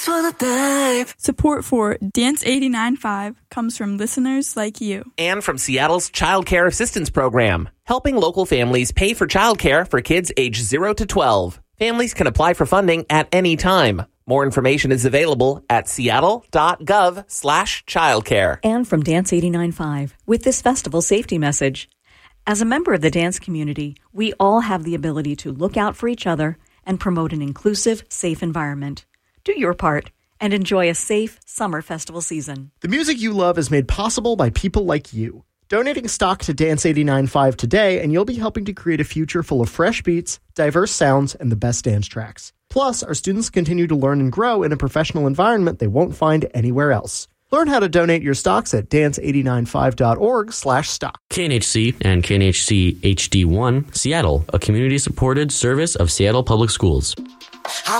just wanna dive. Support for Dance 89.5 comes from listeners like you. And from Seattle's Child Care Assistance Program, helping local families pay for childcare for kids age 0 to 12. Families can apply for funding at any time. More information is available at seattle.gov/childcare. And from Dance 89.5 with this festival safety message. As a member of the dance community, we all have the ability to look out for each other and promote an inclusive, safe environment. Do your part and enjoy a safe summer festival season. The music you love is made possible by people like you. Donating stock to Dance 89.5 today, and you'll be helping to create a future full of fresh beats, diverse sounds, and the best dance tracks. Plus, our students continue to learn and grow in a professional environment they won't find anywhere else. Learn how to donate your stocks at dance895.org/stock. KNHC and KNHC HD1 Seattle, a community-supported service of Seattle Public Schools.